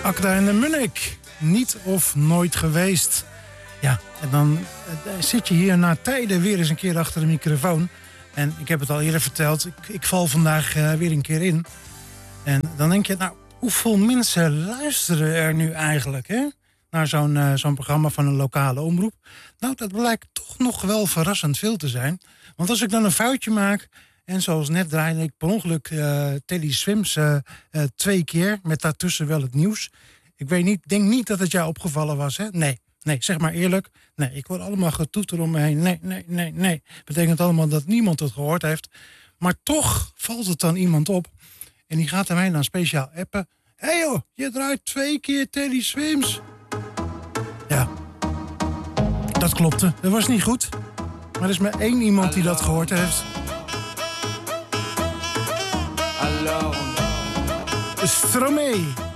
Akda en de Munnik. Niet of nooit geweest. Ja, en dan zit je hier na tijden weer eens een keer achter de microfoon. En ik heb het al eerder verteld, ik val vandaag weer een keer in. En dan denk je, nou, hoeveel mensen luisteren er nu eigenlijk, hè? Naar zo'n programma van een lokale omroep. Nou, dat blijkt toch nog wel verrassend veel te zijn. Want als ik dan een foutje maak, en zoals net draaide ik per ongeluk Teddy Swims 2 keer, met daartussen wel het nieuws. Ik denk niet dat het jou opgevallen was, hè? Nee, zeg maar eerlijk. Nee, ik hoor allemaal getoeter om me heen. Nee. Betekent allemaal dat niemand het gehoord heeft. Maar toch valt het dan iemand op. En die gaat aan mij dan speciaal appen. Hé joh, je draait 2 keer Teddy Swims. Ja, dat klopte. Dat was niet goed. Maar er is maar 1 iemand die dat gehoord heeft. Stromae.